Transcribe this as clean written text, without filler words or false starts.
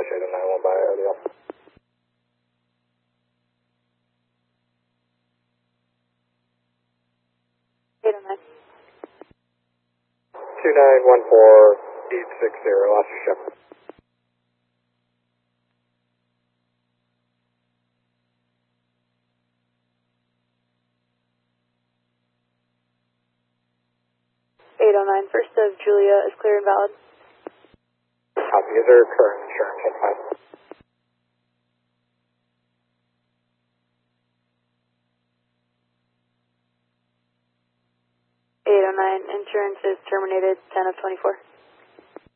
Associated 91 by RDL. 809. 2914860, lost your ship. First of Julia is clear and valid. Copy. Is there current insurance on file? Insurance is terminated 10 of 24.